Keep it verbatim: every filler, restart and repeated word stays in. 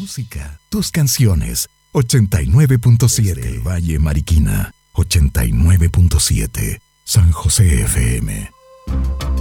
música, tus canciones. ochenta y nueve punto siete Valle Mariquina. ochenta y nueve punto siete San José F M.